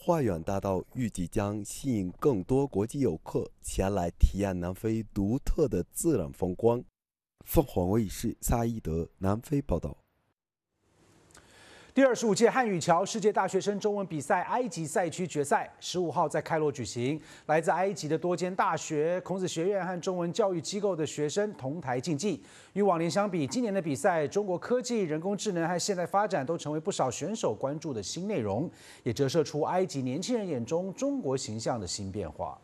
花园大道预计将吸引更多国际游客前来体验南非独特的自然风光。凤凰卫视萨伊德南非报道。 第25届汉语桥世界大学生中文比赛埃及赛区决赛15号在开罗举行，来自埃及的多间大学、孔子学院和中文教育机构的学生同台竞技。与往年相比，今年的比赛，中国科技、人工智能和现代发展都成为不少选手关注的新内容，也折射出埃及年轻人眼中中国形象的新变化。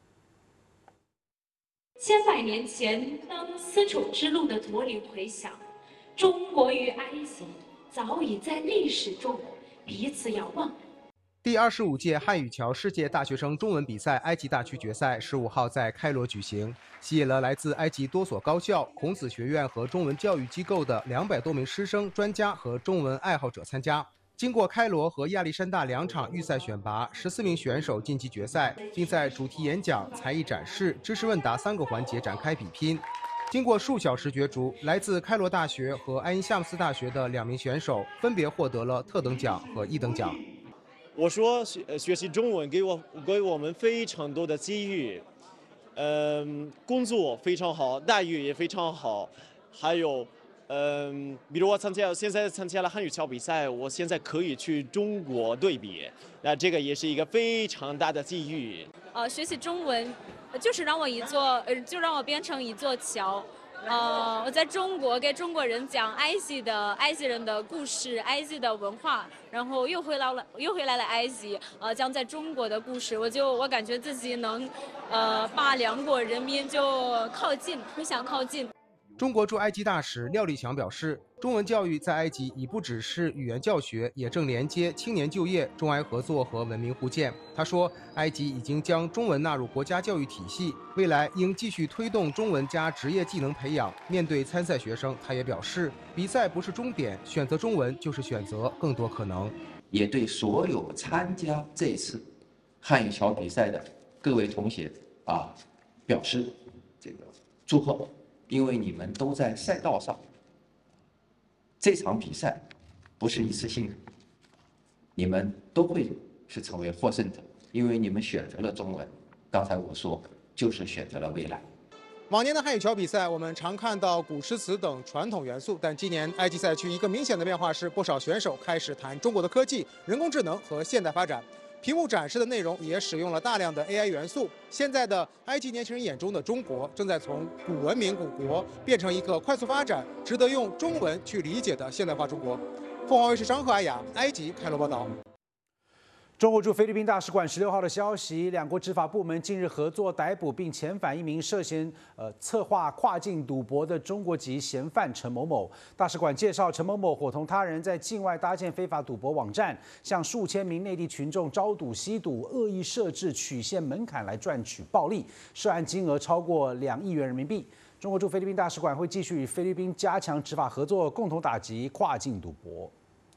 千百年前，当丝绸之路的驼铃回响，中国与埃及早已在历史中彼此遥望。 第25届汉语桥世界大学生中文比赛埃及大区决赛15号在开罗举行，吸引了来自埃及多所高校、孔子学院和中文教育机构的200多名师生、专家和中文爱好者参加。经过开罗和亚历山大2场预赛选拔，14名选手晋级决赛，并在主题演讲、才艺展示、知识问答3个环节展开比拼。经过数小时角逐，来自开罗大学和埃因夏姆斯大学的2名选手分别获得了特等奖和1等奖。 我说学习中文给我们非常多的机遇，工作非常好，待遇也非常好，还有比如我现在参加了汉语桥比赛，我现在可以去中国对比，那这个也是一个非常大的机遇。 学习中文就是让我变成一座桥。我在中国给中国人讲埃及人的故事、埃及的文化，然后又回来了埃及，讲在中国的故事，我感觉自己能，把2国人民就互相靠近。 中国驻埃及大使廖立强表示，中文教育在埃及已不只是语言教学，也正连接青年就业、中埃合作和文明互鉴。他说，埃及已经将中文纳入国家教育体系，未来应继续推动中文加职业技能培养。面对参赛学生，他也表示，比赛不是终点，选择中文就是选择更多可能。 也对所有参加这次汉语桥比赛的各位同学表示这个祝贺。因为你们都在赛道上，这场比赛不是一次性的，你们都会是成为获胜者，因为你们选择了中文。刚才我说，就是选择了未来。 往年的汉语桥比赛，我们常看到古诗词等传统元素，但今年埃及赛区一个明显的变化是，不少选手开始谈中国的科技、人工智能和现代发展。屏幕展示的内容也使用了大量的 AI 元素。现在的埃及年轻人眼中的中国，正在从古文明古国变成一个快速发展、值得用中文去理解的现代化中国。凤凰卫视张赫、阿雅，埃及开罗报道。 中国驻菲律宾大使馆16号的消息，两国执法部门近日合作逮捕并遣返一名涉嫌策划跨境赌博的中国籍嫌犯陈某某。大使馆介绍，陈某某伙同他人在境外搭建非法赌博网站，向数千名内地群众招赌吸赌，恶意设置曲线门槛来赚取暴利，涉案金额超过2亿元人民币。中国驻菲律宾大使馆会继续与菲律宾加强执法合作，共同打击跨境赌博。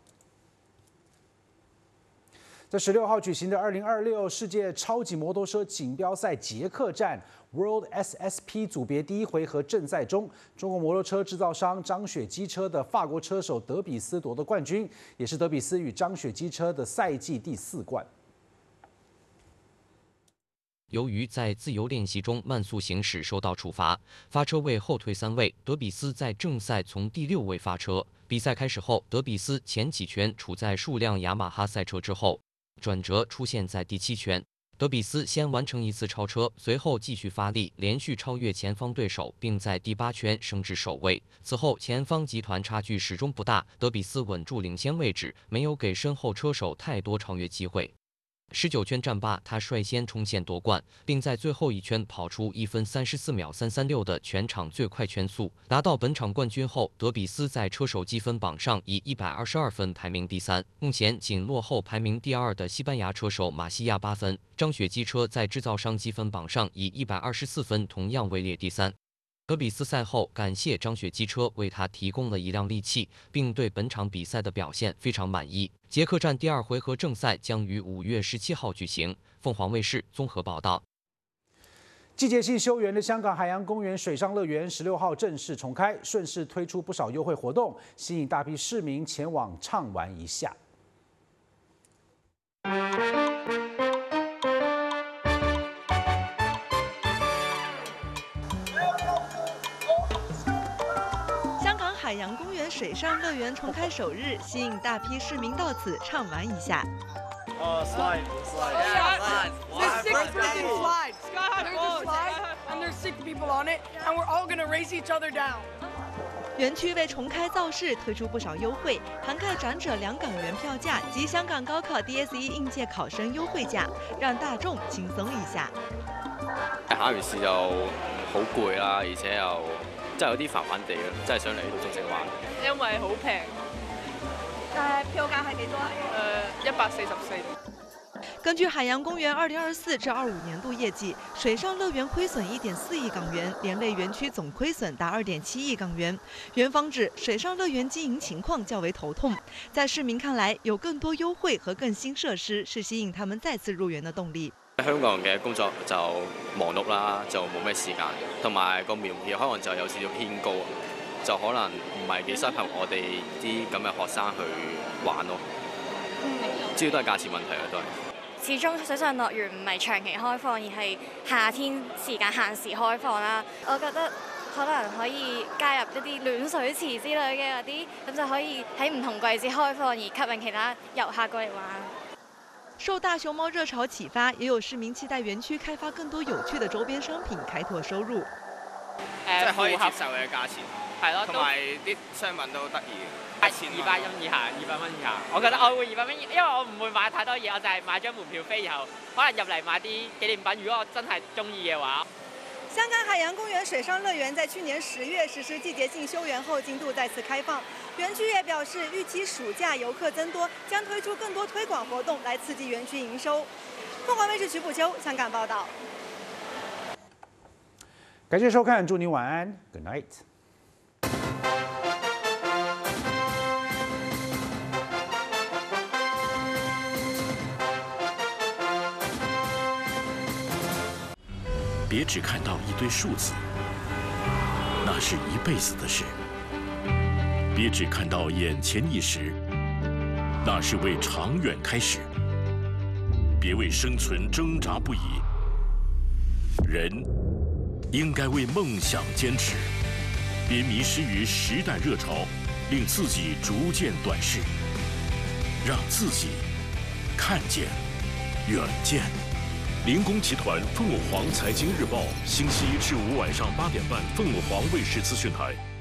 在16号举行的2026世界超级摩托车锦标赛捷克站 World SSP 组别第1回合正赛中，中国摩托车制造商张雪机车的法国车手德比斯夺得冠军，也是德比斯与张雪机车的赛季第4冠。 由于在自由练习中慢速行驶受到处罚，发车位后退3位，德比斯在正赛从第6位发车。比赛开始后，德比斯前几圈处在数辆雅马哈赛车之后。转折出现在第7圈，德比斯先完成1次超车，随后继续发力，连续超越前方对手，并在第8圈升至首位。此后，前方集团差距始终不大，德比斯稳住领先位置，没有给身后车手太多超越机会。19圈战罢，他率先冲线夺冠，并在最后1圈跑出1分34秒336的全场最快圈速，拿到本场冠军后，德比斯在车手积分榜上以122分排名第3，目前仅落后排名第2的西班牙车手马西亚8分。张雪机车在制造商积分榜上以124分同样位列第3。德比斯赛后感谢张雪机车为他提供了一辆利器，并对本场比赛的表现非常满意。捷克站第2回合正赛将于5月17号举行。凤凰卫视综合报道。 季节性休园的香港海洋公园水上乐园16号正式重开，顺势推出不少优惠活动，吸引大批市民前往畅玩一下。 水上乐园重开首日，吸引大批市民到此畅玩一下。 Slide. There's 6 freaking slides. There's a slide, and there's 6 people on it, and we're all gonna race each other down. 园区为重开造势推出不少优惠，涵盖长者2港元票价及香港高考 DSE 應屆考生優惠價，讓大眾輕鬆一下。 考完試就好攰啦，而且又真係有啲煩煩地咯，真係想嚟呢度盡情玩。 因為好平。 票價係幾多啊 ？144。 根据海洋公园2024至25年度业绩，水上乐园亏损1.4亿港元，连累园区总亏损达2.7亿港元。园方指，水上乐园经营情况较为头痛，在市民看來，有更多優惠和更新設施是吸引他們再次入園的動力。 香港人嘅工作就忙碌啦，就冇咩時間，同埋個門票可能就有少少偏高，就可能唔係幾適合我哋啲咁嘅學生去玩咯。主要都係價錢問題啦，都係。 始終水上樂園唔係長期開放，而係夏天時間限時開放啦。我覺得可能可以加入一啲暖水池之類嘅嗰啲，咁就可以喺唔同季節開放，而吸引其他遊客過嚟玩。 受大熊貓熱潮啟發，也有市民期待園區開發更多有趣的周邊商品，開拓收入。 即係可以接受嘅價錢，係咯，同埋啲商品都得意。 200蚊以下，200蚊以下。我覺得我會200蚊，因為我唔會買太多嘢，我就係買張門票飛，然後可能入嚟買啲紀念品。如果我真係中意嘅話。 香港海洋公園水上樂園在去年10月實施季節性休園後，進度再次開放。園區也表示，預期暑假遊客增多，將推出更多推廣活動來刺激園區營收。鳳凰衛視徐步秋香港報道。 感謝收看，祝您晚安 ，Good night。 别只看到一堆数字，那是一辈子的事；别只看到眼前一时，那是为长远开始。别为生存挣扎不已，人应该为梦想坚持。别迷失于时代热潮，令自己逐渐短视，让自己看见远见。林工集团凤凰财经日报，星期1至5晚上8点半，凤凰卫视资讯台。